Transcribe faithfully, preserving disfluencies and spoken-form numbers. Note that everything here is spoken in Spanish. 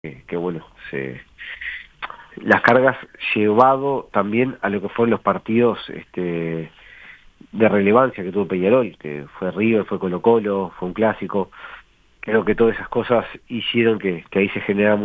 que, que bueno, se, las cargas llevado también a lo que fueron los partidos este, de relevancia que tuvo Peñarol, que fue River, fue Colo Colo, fue un clásico. Creo que todas esas cosas hicieron que, que ahí se generara